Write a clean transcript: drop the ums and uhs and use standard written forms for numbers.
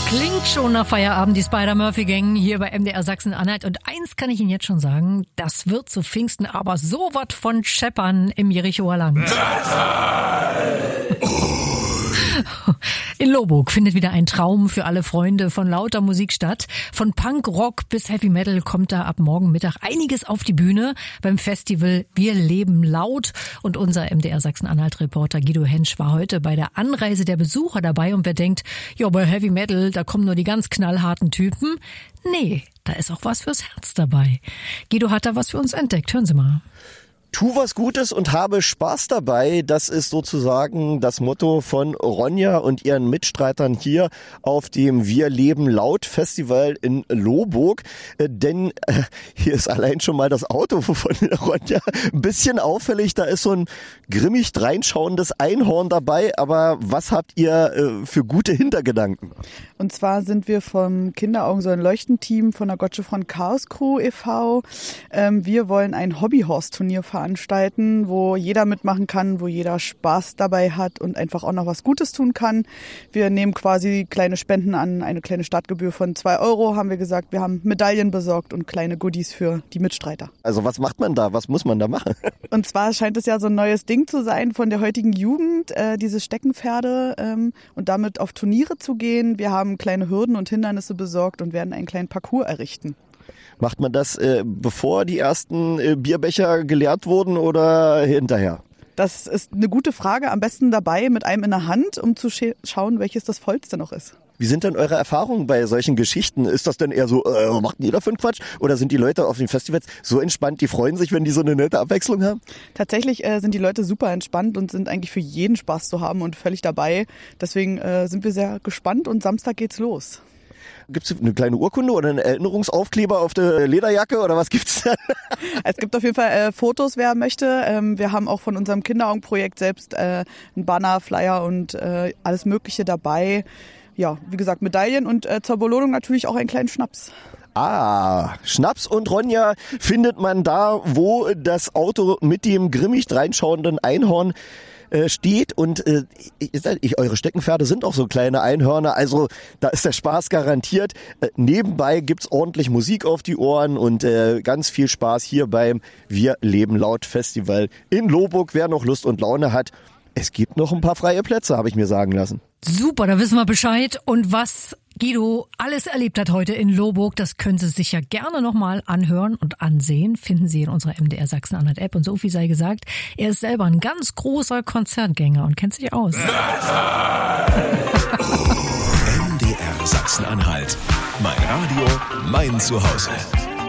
Klingt schon nach Feierabend, die Spider-Murphy-Gang hier bei MDR Sachsen-Anhalt. Und eins kann ich Ihnen jetzt schon sagen, das wird zu Pfingsten aber so was von scheppern im Jerichoer Land. In Lohburg findet wieder ein Traum für alle Freunde von lauter Musik statt. Von Punk, Rock bis Heavy Metal kommt da ab morgen Mittag einiges auf die Bühne beim Festival Wir leben laut. Und unser MDR Sachsen-Anhalt-Reporter Guido Hensch war heute bei der Anreise der Besucher dabei. Und wer denkt, ja, bei Heavy Metal, da kommen nur die ganz knallharten Typen. Nee, da ist auch was fürs Herz dabei. Guido hat da was für uns entdeckt. Hören Sie mal. Tu was Gutes und habe Spaß dabei. Das ist sozusagen das Motto von Ronja und ihren Mitstreitern hier auf dem Wir leben laut Festival in Lohburg. Denn hier ist allein schon mal das Auto von Ronja ein bisschen auffällig. Da ist so ein grimmig dreinschauendes Einhorn dabei. Aber was habt ihr für gute Hintergedanken? Und zwar sind wir vom Kinderaugen so ein Leuchtenteam von der Gottsche von Chaos Crew e.V. Wir wollen ein Hobbyhorse-Turnier veranstalten, wo jeder mitmachen kann, wo jeder Spaß dabei hat und einfach auch noch was Gutes tun kann. Wir nehmen quasi kleine Spenden an, eine kleine Startgebühr von 2 €, haben wir gesagt. Wir haben Medaillen besorgt und kleine Goodies für die Mitstreiter. Also was macht man da? Was muss man da machen? Und zwar scheint es ja so ein neues Ding zu sein von der heutigen Jugend, diese Steckenpferde und damit auf Turniere zu gehen. Wir haben kleine Hürden und Hindernisse besorgt und werden einen kleinen Parcours errichten. Macht man das, bevor die ersten Bierbecher geleert wurden oder hinterher? Das ist eine gute Frage. Am besten dabei mit einem in der Hand, um zu schauen, welches das vollste noch ist. Wie sind denn eure Erfahrungen bei solchen Geschichten? Ist das denn eher so, was macht denn ihr da für einen Quatsch? Oder sind die Leute auf den Festivals so entspannt, die freuen sich, wenn die so eine nette Abwechslung haben? Tatsächlich sind die Leute super entspannt und sind eigentlich für jeden Spaß zu haben und völlig dabei. Deswegen sind wir sehr gespannt und Samstag geht's los. Gibt's eine kleine Urkunde oder einen Erinnerungsaufkleber auf der Lederjacke oder was gibt's da? Es gibt auf jeden Fall Fotos, wer möchte. Wir haben auch von unserem Kinderaugenprojekt selbst einen Banner, Flyer und alles Mögliche dabei. Ja, wie gesagt, Medaillen und zur Belohnung natürlich auch einen kleinen Schnaps. Ah, Schnaps und Ronja findet man da, wo das Auto mit dem grimmig dreinschauenden Einhorn steht und eure Steckenpferde sind auch so kleine Einhörner, also da ist der Spaß garantiert. Nebenbei gibt's ordentlich Musik auf die Ohren und ganz viel Spaß hier beim Wir leben laut Festival in Lohburg. Wer noch Lust und Laune hat, es gibt noch ein paar freie Plätze, habe ich mir sagen lassen. Super, da wissen wir Bescheid. Und was Guido alles erlebt hat heute in Lohburg, das können Sie sich ja gerne nochmal anhören und ansehen. Finden Sie in unserer MDR Sachsen-Anhalt App. Und so viel sei gesagt, er ist selber ein ganz großer Konzertgänger und kennt sich aus. MDR Sachsen-Anhalt. Mein Radio, mein Zuhause.